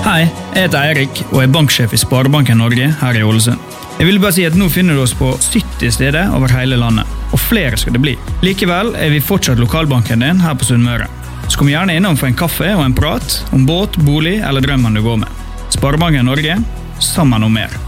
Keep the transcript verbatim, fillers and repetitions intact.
Hei, jeg heter Eirik og er banksjef i Sparebanken Norge her i Ålesund. Jeg vil bare si at nå finner du oss på sytti steder over hele landet, og flere skal det bli. Likevel er vi fortsatt lokalbanken din her på Sunnmøre. Så kom gjerne innom for en kaffe og en prat om båt, bolig eller drømmen du går med. Sparebanken Norge, sammen om mer.